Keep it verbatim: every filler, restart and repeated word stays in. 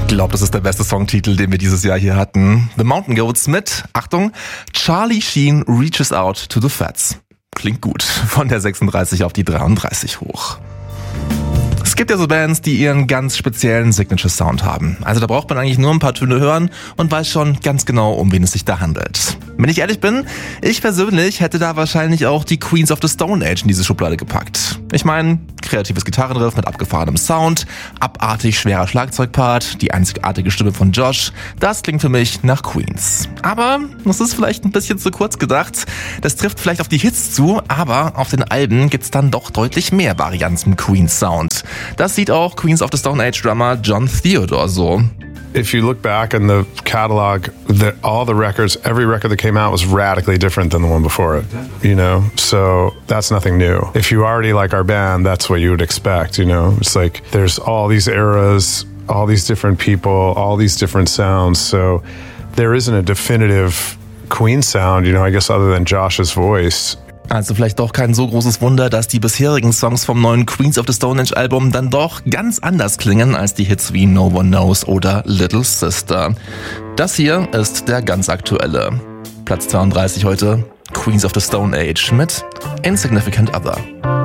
glaube, das ist der beste Songtitel, den wir dieses Jahr hier hatten. The Mountain Goats mit, Achtung, Charlie Sheen reaches out to the fats. Klingt gut. Von der sechsunddreißig auf die dreiunddreißig hoch. Es gibt ja so Bands, die ihren ganz speziellen Signature-Sound haben. Also da braucht man eigentlich nur ein paar Töne hören und weiß schon ganz genau, um wen es sich da handelt. Wenn ich ehrlich bin, ich persönlich hätte da wahrscheinlich auch die Queens of the Stone Age in diese Schublade gepackt. Ich meine, kreatives Gitarrenriff mit abgefahrenem Sound, abartig schwerer Schlagzeugpart, die einzigartige Stimme von Josh, das klingt für mich nach Queens. Aber das ist vielleicht ein bisschen zu kurz gedacht. Das trifft vielleicht auf die Hits zu, aber auf den Alben gibt's dann doch deutlich mehr Varianten Queens-Sound. Das sieht auch Queens of the Stone Age Drummer John Theodore so. If you look back in the catalog, the, all the records, every record that came out was radically different than the one before it, you know? So that's nothing new. If you already like our band, that's what you would expect, you know? It's like there's all these eras, all these different people, all these different sounds. So there isn't a definitive Queen sound, you know, I guess other than Josh's voice. Also vielleicht doch kein so großes Wunder, dass die bisherigen Songs vom neuen Queens of the Stone Age Album dann doch ganz anders klingen als die Hits wie No One Knows oder Little Sister. Das hier ist der ganz aktuelle. Platz zweiunddreißig heute, Queens of the Stone Age mit Insignificant Other.